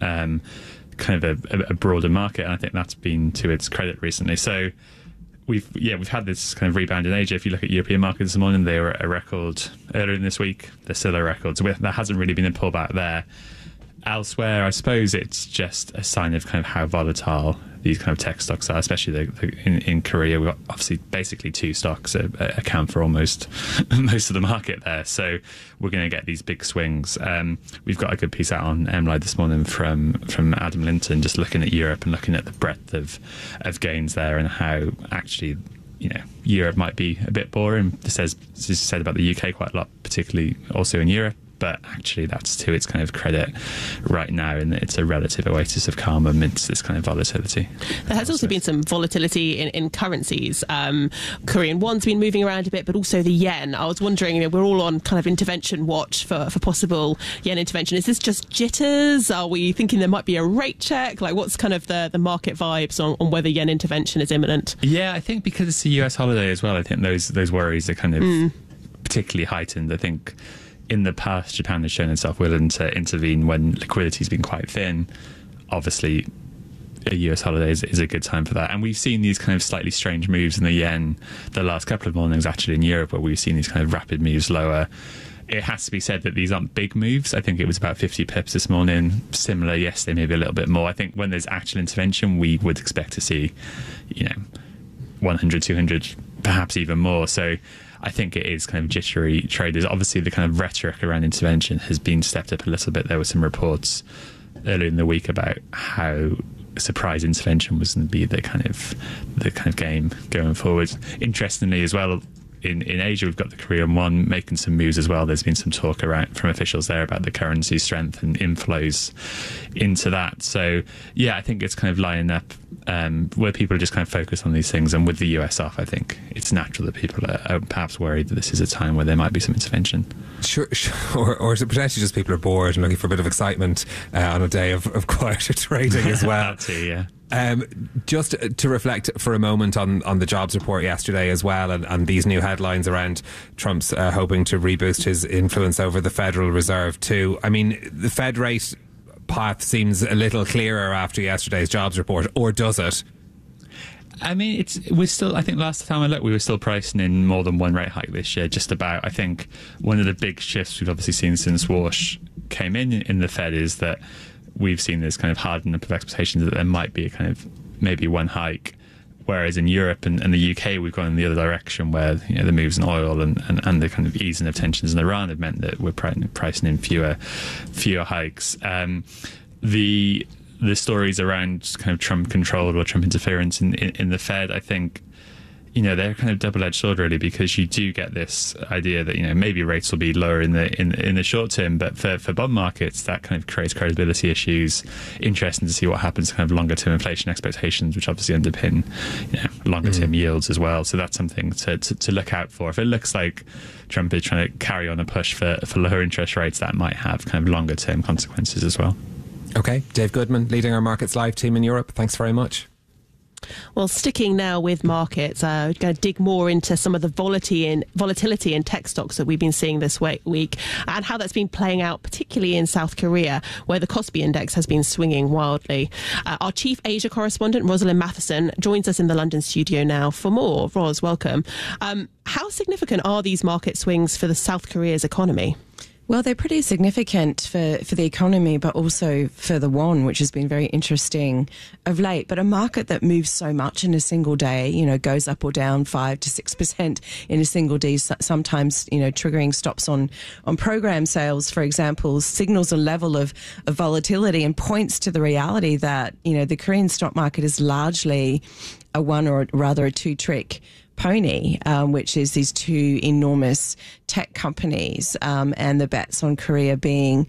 Kind of a broader market, and I think that's been to its credit recently. So we've had this kind of rebound in Asia. If you look at European markets this morning, they were at a record earlier in this week. They're still a record, so there hasn't really been a pullback there. Elsewhere, I suppose it's just a sign of kind of how volatile these kind of tech stocks are, especially in Korea. We've got obviously basically two stocks that account for almost most of the market there. So we're going to get these big swings. We've got a good piece out on MLive this morning from Adam Linton, just looking at Europe and looking at the breadth of gains there and how actually, Europe might be a bit boring. This is said about the UK quite a lot, particularly also in Europe. but actually that's to its kind of credit right now, and it's a relative oasis of calm amidst this kind of volatility. There has also been some volatility in currencies. Korean won's been moving around a bit, but also the yen. I was wondering, we're all on kind of intervention watch for possible yen intervention. Is this just jitters? Are we thinking there might be a rate check? Like, what's kind of the market vibes on whether yen intervention is imminent? Yeah, I think because it's a US holiday as well, I think those worries are kind of particularly heightened. I think in the past, Japan has shown itself willing to intervene when liquidity has been quite thin. Obviously, a US holiday is a good time for that. And we've seen these kind of slightly strange moves in the yen the last couple of mornings, actually, in Europe, where we've seen these kind of rapid moves lower. It has to be said that these aren't big moves. I think it was about 50 pips this morning. Similar yesterday, maybe a little bit more. I think when there's actual intervention, we would expect to see, 100, 200, perhaps even more. So I think it is kind of jittery traders. Obviously, the kind of rhetoric around intervention has been stepped up a little bit. There were some reports earlier in the week about how surprise intervention was going to be the kind of game going forward. Interestingly, as well, in Asia, we've got the Korean won making some moves as well. There's been some talk around from officials there about the currency strength and inflows into that. So, yeah, I think it's kind of lining up where people are just kind of focused on these things. And with the US off, I think it's natural that people are perhaps worried that this is a time where there might be some intervention. Sure. Or is it potentially just people are bored and looking for a bit of excitement on a day of quieter trading as well? That too, yeah. Just to reflect for a moment on the jobs report yesterday as well, and these new headlines around Trump's hoping to reboost his influence over the Federal Reserve too. I mean, the Fed rate path seems a little clearer after yesterday's jobs report, or does it? I mean, we're still, I think last time I looked, we were still pricing in more than one rate hike this year, just about. I think one of the big shifts we've obviously seen since Walsh came in the Fed is that we've seen this kind of hardening up of expectations that there might be a kind of maybe one hike, whereas in Europe and the UK we've gone in the other direction, where the moves in oil and the kind of easing of tensions in Iran have meant that we're pricing in fewer hikes. The stories around kind of Trump control or Trump interference in the Fed, I think, they're kind of double-edged sword really, because you do get this idea that maybe rates will be lower in the short term, but for bond markets that kind of creates credibility issues. Interesting to see what happens to kind of longer-term inflation expectations, which obviously underpin longer-term yields as well. So that's something to look out for. If it looks like Trump is trying to carry on a push for lower interest rates, that might have kind of longer-term consequences as well. Okay, Dave Goodman, leading our Markets Live team in Europe. Thanks very much. Well, sticking now with markets, we're going to dig more into some of the volatility in tech stocks that we've been seeing this week, and how that's been playing out, particularly in South Korea, where the Kospi Index has been swinging wildly. Our chief Asia correspondent, Rosalind Matheson, joins us in the London studio now for more. Ros, welcome. How significant are these market swings for the South Korea's economy? Well, they're pretty significant for the economy, but also for the won, which has been very interesting of late. But a market that moves so much in a single day, goes up or down 5 to 6% in a single day, sometimes, triggering stops on program sales, for example, signals a level of volatility and points to the reality that, the Korean stock market is largely a one or rather a two-trick pony, which is these two enormous tech companies, and the bets on Korea being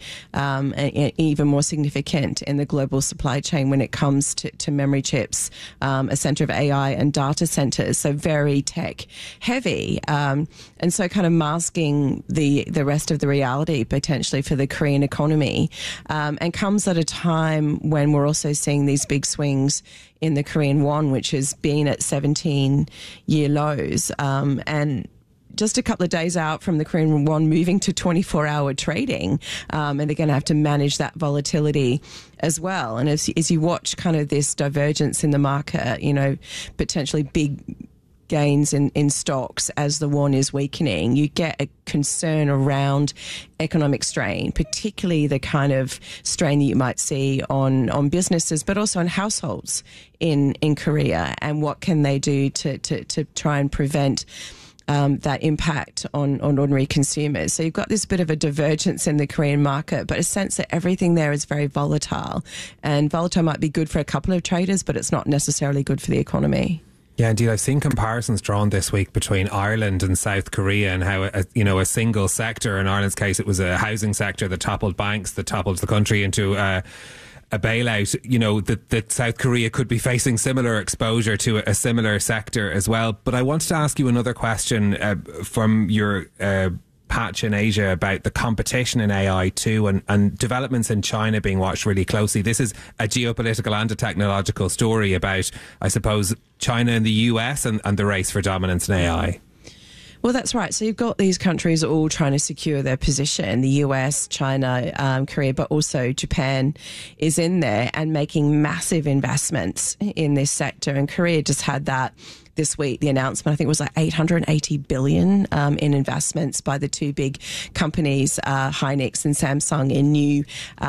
even more significant in the global supply chain when it comes to memory chips, a center of AI and data centers, so very tech heavy, and so kind of masking the rest of the reality potentially for the Korean economy, and comes at a time when we're also seeing these big swings in the Korean won, which has been at 17-year lows, and just a couple of days out from the Korean won moving to 24-hour trading, and they're going to have to manage that volatility as well. And as you watch kind of this divergence in the market, potentially big gains in stocks as the won is weakening, you get a concern around economic strain, particularly the kind of strain that you might see on businesses, but also on households in Korea, and what can they do to try and prevent that impact on ordinary consumers. So you've got this bit of a divergence in the Korean market, but a sense that everything there is very volatile, and volatile might be good for a couple of traders, but it's not necessarily good for the economy. Yeah, indeed. I've seen comparisons drawn this week between Ireland and South Korea, and how a single sector, in Ireland's case it was a housing sector that toppled banks, that toppled the country into a bailout. That South Korea could be facing similar exposure to a similar sector as well. But I wanted to ask you another question from your patch in Asia about the competition in AI too, and developments in China being watched really closely. This is a geopolitical and a technological story about, I suppose, China and the US and the race for dominance in AI. Well, that's right. So you've got these countries all trying to secure their position. The US, China, Korea, but also Japan is in there and making massive investments in this sector. And Korea just had that this week, the announcement, I think it was like 880 billion in investments by the two big companies, Hynix and Samsung, in new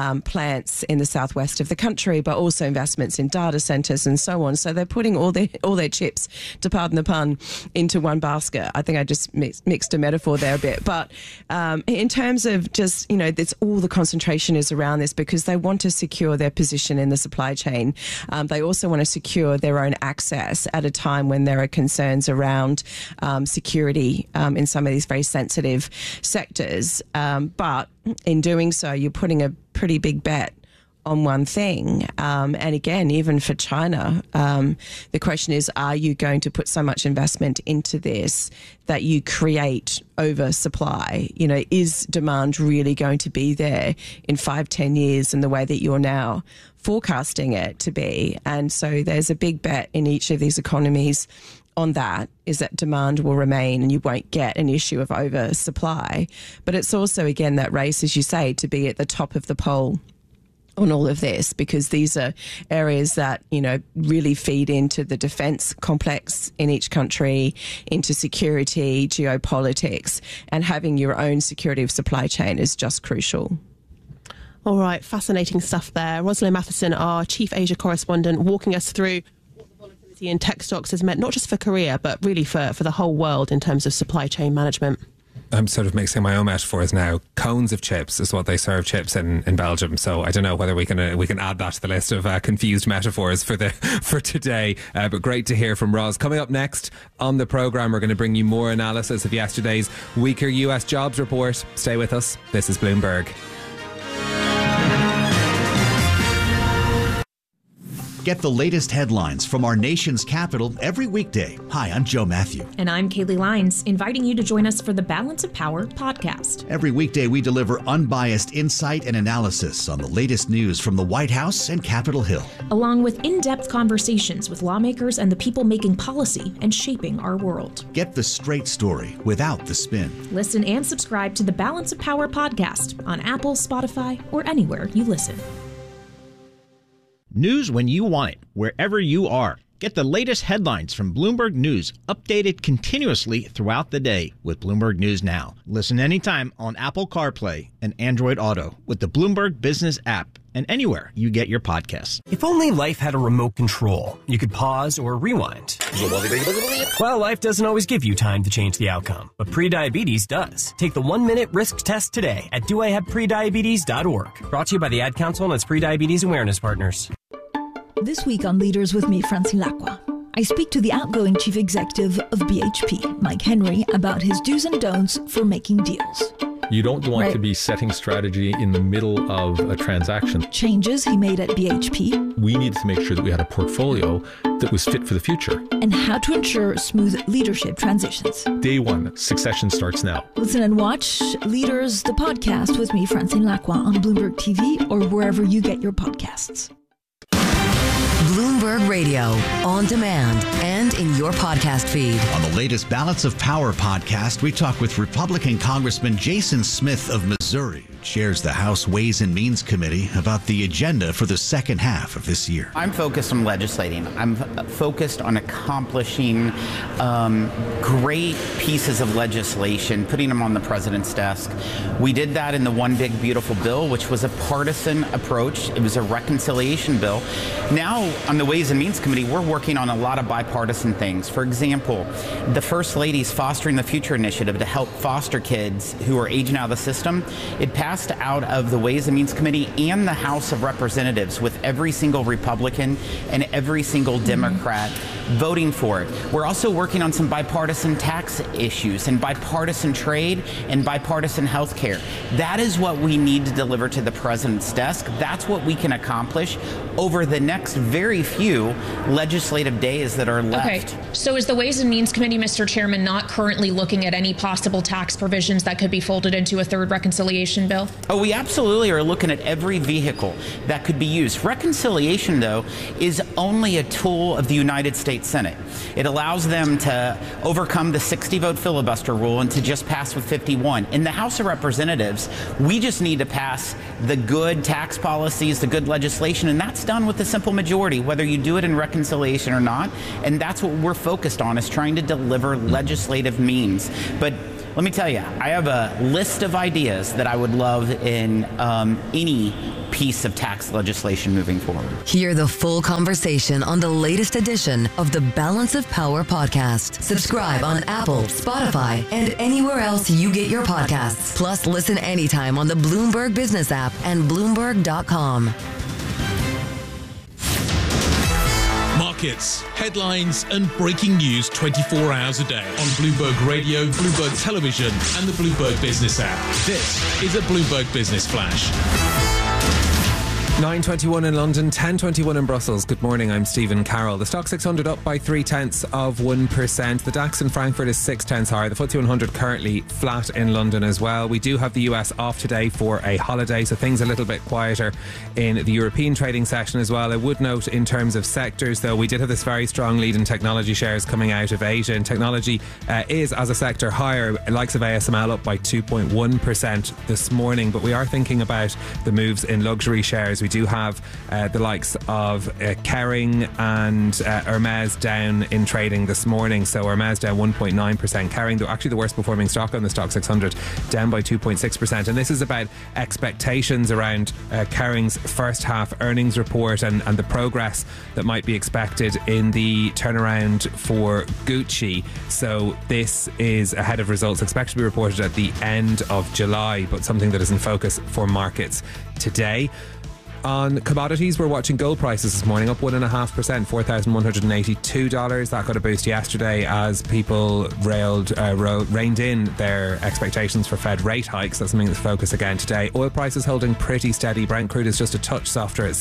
plants in the southwest of the country, but also investments in data centers and so on. So they're putting all their chips, to pardon the pun, into one basket. I think I just mixed a metaphor there a bit. But in terms of just, it's all the concentration is around this because they want to secure their position in the supply chain. They also want to secure their own access at a time when there are concerns around security in some of these very sensitive sectors. But in doing so, you're putting a pretty big bet on one thing. And again, even for China, the question is, are you going to put so much investment into this that you create oversupply? Is demand really going to be there in 5-10 years in the way that you're now forecasting it to be? And so there's a big bet in each of these economies on that, is that demand will remain and you won't get an issue of oversupply. But it's also, again, that race, as you say, to be at the top of the poll on all of this, because these are areas that, really feed into the defence complex in each country, into security, geopolitics, and having your own security of supply chain is just crucial. All right, fascinating stuff there. Rosalind Matheson, our chief Asia correspondent, walking us through what the volatility in tech stocks has meant, not just for Korea, but really for the whole world in terms of supply chain management. I'm sort of mixing my own metaphors now. Cones of chips is what they serve chips in Belgium. So I don't know whether we can add that to the list of confused metaphors for today. But great to hear from Ros. Coming up next on the programme, we're going to bring you more analysis of yesterday's weaker US jobs report. Stay with us. This is Bloomberg. Get the latest headlines from our nation's capital every weekday. Hi, I'm Joe Matthew. And I'm Kaylee Lyons, inviting you to join us for the Balance of Power podcast. Every weekday, we deliver unbiased insight and analysis on the latest news from the White House and Capitol Hill, along with in-depth conversations with lawmakers and the people making policy and shaping our world. Get the straight story without the spin. Listen and subscribe to the Balance of Power podcast on Apple, Spotify, or anywhere you listen. News when you want it, wherever you are. Get the latest headlines from Bloomberg News, updated continuously throughout the day with Bloomberg News Now. Listen anytime on Apple CarPlay and Android Auto with the Bloomberg Business app and anywhere you get your podcasts. If only life had a remote control, you could pause or rewind. Well, life doesn't always give you time to change the outcome, but prediabetes does. Take the 1-minute risk test today at doihaveprediabetes.org. Brought to you by the Ad Council and its prediabetes awareness partners. This week on Leaders with me, Francine Lacqua, I speak to the outgoing chief executive of BHP, Mike Henry, about his do's and don'ts for making deals. You don't want to be setting strategy in the middle of a transaction. Changes he made at BHP. We needed to make sure that we had a portfolio that was fit for the future. And how to ensure smooth leadership transitions. Day one, succession starts now. Listen and watch Leaders, the podcast with me, Francine Lacqua, on Bloomberg TV or wherever you get your podcasts. Bloomberg Radio, on demand and in your podcast feed. On the latest Balance of Power podcast, we talk with Republican Congressman Jason Smith of Missouri, who chairs the House Ways and Means Committee, about the agenda for the second half of this year. I'm focused on legislating. I'm focused on accomplishing great pieces of legislation, putting them on the president's desk. We did that in the One Big Beautiful Bill, which was a partisan approach. It was a reconciliation bill. Now, on the Ways and Means Committee, we're working on a lot of bipartisan things. For example, the First Lady's Fostering the Future initiative to help foster kids who are aging out of the system. It passed passed out of the Ways and Means Committee and the House of Representatives, with every single Republican and every single Democrat voting for it. We're also working on some bipartisan tax issues and bipartisan trade and bipartisan health care. That is what we need to deliver to the president's desk. That's what we can accomplish over the next very few legislative days that are left. Okay, so is the Ways and Means Committee, Mr. Chairman, not currently looking at any possible tax provisions that could be folded into a third reconciliation bill? Oh, we absolutely are looking at every vehicle that could be used. Reconciliation, though, is only a tool of the United States Senate. It allows them to overcome the 60-vote filibuster rule and to just pass with 51. In the House of Representatives, we just need to pass the good tax policies, the good legislation, and that's done with a simple majority, whether you do it in reconciliation or not. And that's what we're focused on, is trying to deliver legislative means. But let me tell you, I have a list of ideas that I would love in any piece of tax legislation moving forward. Hear the full conversation on the latest edition of the Balance of Power podcast. Subscribe on Apple, Spotify, and anywhere else you get your podcasts. Plus, listen anytime on the Bloomberg Business app and Bloomberg.com. Markets, headlines, and breaking news 24 hours a day on Bloomberg Radio, Bloomberg Television, and the Bloomberg Business app. This is a Bloomberg Business Flash. 9:21 in London, 10:21 in Brussels. Good morning, I'm Stephen Carroll. The Stock 600 up by 0.3%. The DAX in Frankfurt is 0.6 higher. The FTSE 100 currently flat in London as well. We do have the US off today for a holiday, so things a little bit quieter in the European trading session as well. I would note in terms of sectors, though, we did have this very strong lead in technology shares coming out of Asia, and technology is, as a sector, higher. Likes of ASML up by 2.1% this morning, but we are thinking about the moves in luxury shares. We do have the likes of Kering and Hermes down in trading this morning. So Hermes down 1.9%. Kering, though, actually the worst performing stock on the Stock 600, down by 2.6%. And this is about expectations around Kering's first half earnings report and the progress that might be expected in the turnaround for Gucci. So this is ahead of results expected to be reported at the end of July, but something that is in focus for markets today. On commodities, we're watching gold prices this morning up 1.5%, $4,182. That got a boost yesterday as people reined in their expectations for Fed rate hikes. That's something that's focus again today. Oil prices holding pretty steady. Brent crude is just a touch softer at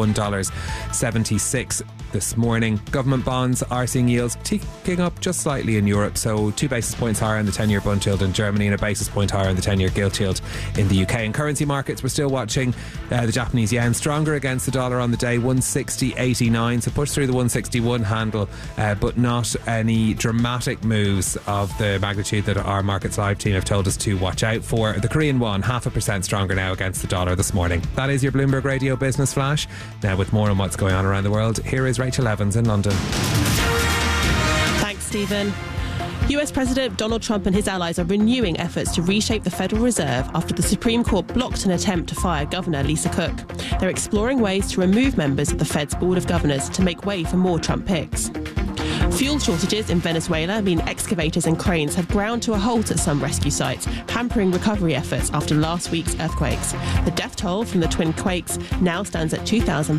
$71.76 this morning. Government bonds are seeing yields ticking up just slightly in Europe, so 2 basis points higher in the 10-year bund yield in Germany and a basis point higher in the 10-year gilt yield in the UK. In currency markets, we're still watching the Japanese yen stronger against the dollar on the day, 160.89, so push through the 161 handle, but not any dramatic moves of the magnitude that our Markets Live team have told us to watch out for. The Korean won 0.5% stronger now against the dollar this morning. That is your Bloomberg Radio Business Flash. Now, with more on what's going on around the world, here is Rachel Evans in London. Thanks, Stephen. US President Donald Trump and his allies are renewing efforts to reshape the Federal Reserve after the Supreme Court blocked an attempt to fire Governor Lisa Cook. They're exploring ways to remove members of the Fed's Board of Governors to make way for more Trump picks. Fuel shortages in Venezuela mean excavators and cranes have ground to a halt at some rescue sites, hampering recovery efforts after last week's earthquakes. The death toll from the twin quakes now stands at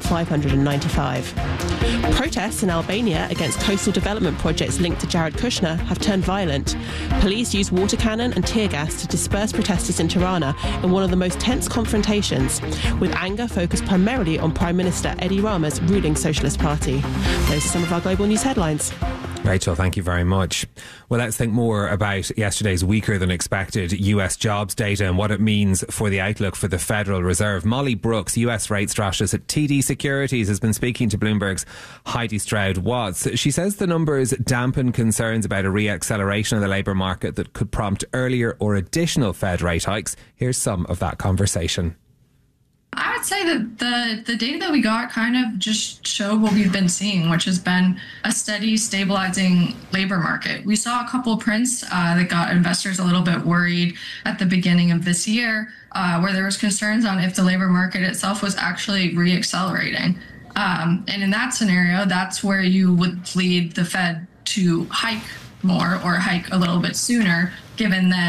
2,595. Protests in Albania against coastal development projects linked to Jared Kushner have turned violent. Police used water cannon and tear gas to disperse protesters in Tirana in one of the most tense confrontations, with anger focused primarily on Prime Minister Edi Rama's ruling Socialist Party. Those are some of our global news headlines. Rachel, thank you very much. Well, let's think more about yesterday's weaker than expected US jobs data and what it means for the outlook for the Federal Reserve. Molly Brooks, US rate strategist at TD Securities, has been speaking to Bloomberg's Heidi Stroud-Watts. She says the numbers dampen concerns about a re-acceleration of the labour market that could prompt earlier or additional Fed rate hikes. Here's some of that conversation. I would say that the data that we got kind of just showed what we've been seeing, which has been a steady, stabilizing labor market. We saw a couple of prints that got investors a little bit worried at the beginning of this year, where there was concerns on if the labor market itself was actually re-accelerating. And in that scenario, that's where you would lead the Fed to hike more or hike a little bit sooner, given that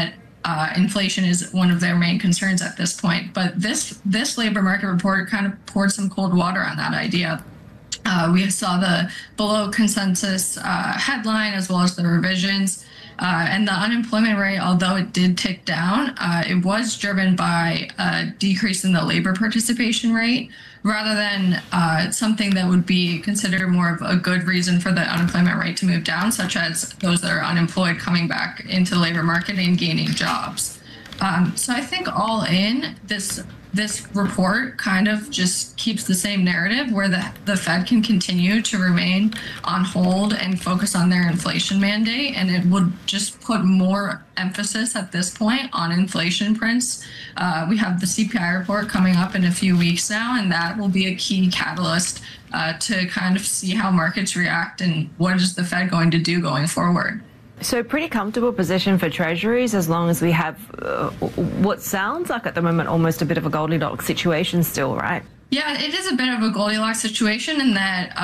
inflation is one of their main concerns at this point. But this labor market report kind of poured some cold water on that idea. We saw the below consensus headline as well as the revisions. And the unemployment rate, although it did tick down, it was driven by a decrease in the labor participation rate rather than something that would be considered more of a good reason for the unemployment rate to move down, such as those that are unemployed coming back into the labor market and gaining jobs. So I think all in, this report kind of just keeps the same narrative where the Fed can continue to remain on hold and focus on their inflation mandate. And it would just put more emphasis at this point on inflation prints. We have the CPI report coming up in a few weeks now, and that will be a key catalyst to kind of see how markets react and what is the Fed going to do going forward. So pretty comfortable position for treasuries as long as we have what sounds like at the moment almost a bit of a Goldilocks situation still, right? Yeah, it is a bit of a Goldilocks situation in that